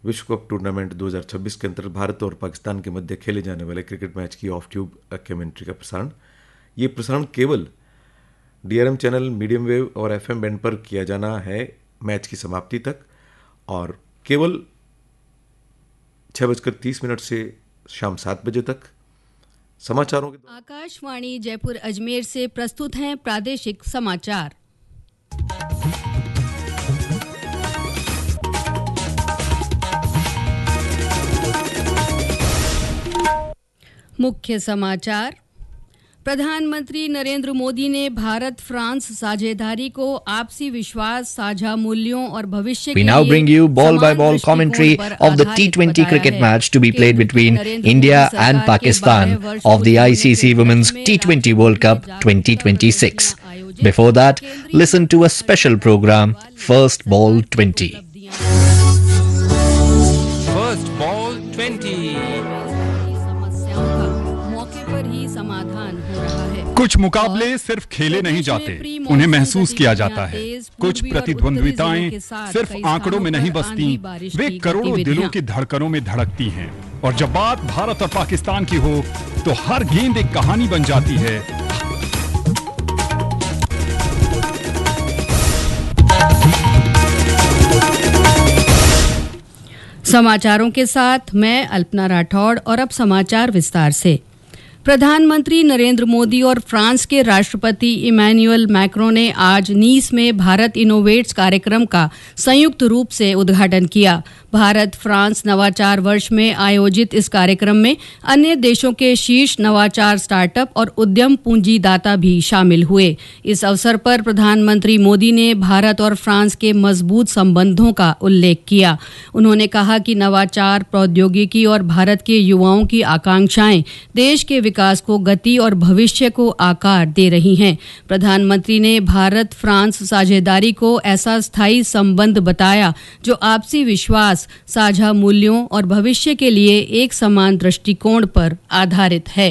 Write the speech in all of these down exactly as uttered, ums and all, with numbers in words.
विश्व cup tournament दो हज़ार छब्बीस के अंतर्गत भारत और पाकिस्तान के मध्य खेले जाने वाले क्रिकेट मैच की ऑफ ट्यूब कमेंट्री का प्रसारण ये प्रसारण केवल डीआरएम चैनल, मीडियम वेव और एफएम बैंड पर किया जाना है मैच की समाप्ति तक, और केवल छः बजकर तीस मिनट से शाम सात बजे तक। समाचारों के आकाशवाणी जयपुर अजमेर से प्रस्तुत हैं प्रादेशिक समाचार। मुख्य समाचार। प्रधानमंत्री नरेंद्र मोदी ने भारत फ्रांस साझेदारी को आपसी विश्वास, साझा मूल्यों और भविष्य के लिए We now bring you ball by ball commentary of the T twenty cricket match to be played between India and Pakistan of the I C C Women's T twenty World Cup twenty twenty-six. Before that, listen to a special program, First Ball twenty. First Ball twenty. कुछ मुकाबले सिर्फ खेले नहीं जाते, उन्हें महसूस किया जाता है। कुछ प्रतिद्वंद्विताएं सिर्फ आंकड़ों में नहीं बसती, वे करोड़ों दिलों की धड़कनों में धड़कती हैं। और जब बात भारत और पाकिस्तान की हो तो हर गेंद एक कहानी बन जाती है। समाचारों के साथ मैं अल्पना राठौड़, और अब समाचार विस्तार से। प्रधानमंत्री नरेंद्र मोदी और फ्रांस के राष्ट्रपति इमैनुअल मैक्रों ने आज नीस में भारत इनोवेट्स कार्यक्रम का संयुक्त रूप से उद्घाटन किया। भारत फ्रांस नवाचार वर्ष में आयोजित इस कार्यक्रम में अन्य देशों के शीर्ष नवाचार स्टार्टअप और उद्यम पूंजीदाता भी शामिल हुए। इस अवसर पर प्रधानमंत्री मोदी ने भारत और फ्रांस के मजबूत संबंधों का उल्लेख किया। उन्होंने कहा कि नवाचार, प्रौद्योगिकी और भारत के युवाओं की आकांक्षाएं देश के विकास को गति और भविष्य को आकार दे रही हैं। प्रधानमंत्री ने भारत फ्रांस साझेदारी को ऐसा स्थायी संबंध बताया जो आपसी विश्वास, साझा मूल्यों और भविष्य के लिए एक समान दृष्टिकोण पर आधारित है।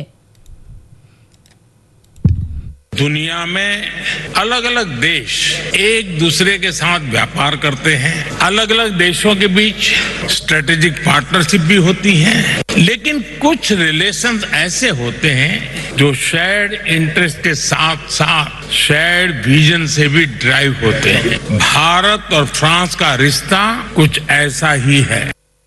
दुनिया में अलग अलग देश एक दूसरे के साथ व्यापार करते हैं, अलग अलग देशों के बीच स्ट्रेटेजिक पार्टनरशिप भी होती है, लेकिन कुछ रिलेशंस ऐसे होते हैं जो शेयर्ड इंटरेस्ट के साथ साथ शेयर्ड विजन से भी ड्राइव होते हैं। भारत और फ्रांस का रिश्ता कुछ ऐसा ही है।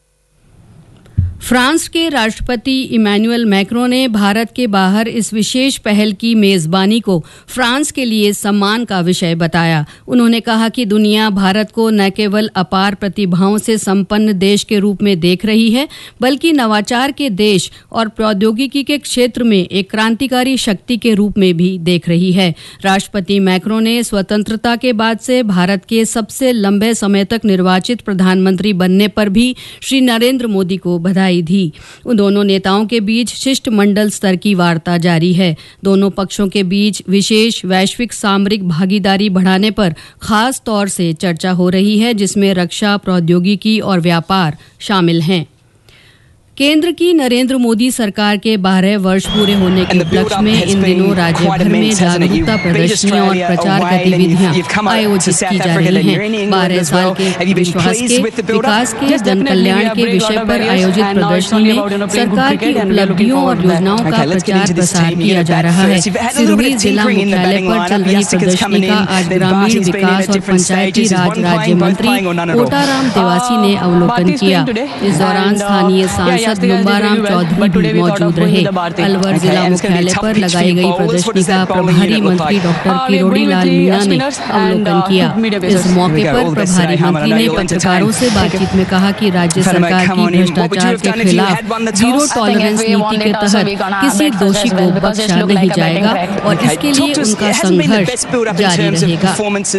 फ्रांस के राष्ट्रपति इमैनुअल मैक्रों ने भारत के बाहर इस विशेष पहल की मेजबानी को फ्रांस के लिए सम्मान का विषय बताया। उन्होंने कहा कि दुनिया भारत को न केवल अपार प्रतिभाओं से संपन्न देश के रूप में देख रही है, बल्कि नवाचार के देश और प्रौद्योगिकी के क्षेत्र में एक क्रांतिकारी शक्ति के रूप में भी देख रही है। राष्ट्रपति मैक्रों ने स्वतंत्रता के बाद से भारत के सबसे लंबे समय तक निर्वाचित प्रधानमंत्री बनने पर भी श्री नरेंद्र मोदी को बधाई दी। उन दोनों नेताओं के बीच शिष्टमंडल स्तर की वार्ता जारी है। दोनों पक्षों के बीच विशेष वैश्विक सामरिक भागीदारी बढ़ाने पर खास तौर से चर्चा हो रही है, जिसमें रक्षा, प्रौद्योगिकी और व्यापार शामिल हैं। केंद्र की नरेंद्र मोदी सरकार के बारह वर्ष पूरे होने के उपलक्ष्य में इन दिनों राज्य भर में जागरूकता प्रदर्शनियां और प्रचार गतिविधियां आयोजित की जा रही हैं। बारह साल के विश्वास के विकास के जन कल्याण के विषय पर आयोजित प्रदर्शनी में सरकार की उपलब्धियों और योजनाओं का प्रचार प्रसार किया जा रहा है। सिरोही जिला मुख्यालय पर चल रही प्रदर्शनी का आज ग्रामीण विकास और पंचायती राज राज्य मंत्री कोटाराम देवासी ने अवलोकन किया। इस दौरान स्थानीय सांसद लुम्बाराम चौधरी भी मौजूद रहे। अलवर जिला मुख्यालय पर लगाई गई प्रदर्शनी का प्रभारी मंत्री डॉक्टर किरोड़ी लाल मीणा ने अवलोकन किया। इस मौके पर प्रभारी मंत्री ने पत्रकारों से बातचीत में कहा कि राज्य सरकार की भ्रष्टाचार के खिलाफ जीरो टॉलरेंस नीति के तहत किसी दोषी को बख्शा नहीं जाएगा और इसके लिए उनका संघर्ष जारी रहेगा।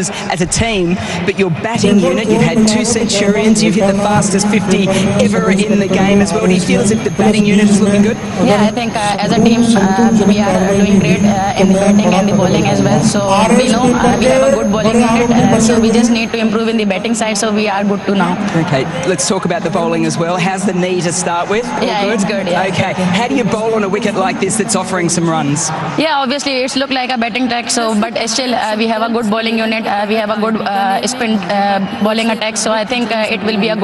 Do you feel as if the batting unit is looking good? Yeah, I think uh, as a team uh, we are doing great uh, in the batting and the bowling as well. So we know uh, we have a good bowling unit, uh, so we just need to improve in the batting side. So we are good to now. Okay, let's talk about the bowling as well. How's the knee to start with? All yeah, good? it's good. Yeah. Okay, how do you bowl on a wicket like this that's offering some runs? Yeah, obviously it's look like a batting track. So but still uh, we have a good bowling unit. Uh, we have a good uh, spin uh, bowling attack. So I think uh, it will be a good